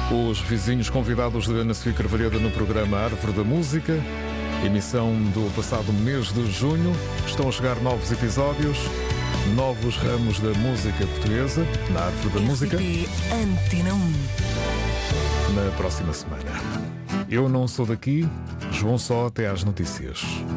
Os vizinhos convidados de Ana Sofia Carvalheda no programa Árvore da Música, emissão do passado mês de junho. Estão a chegar novos episódios, novos ramos da música portuguesa na Árvore da Música. Antena 1. Na próxima semana. Eu não sou daqui, João Só até às notícias.